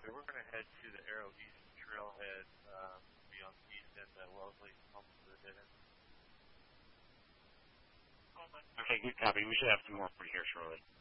Okay, we're going to head to the Arrow East Trailhead, be on the east end of Wellesley, almost to the dead end. Okay, good copy. We should have some more for you here shortly.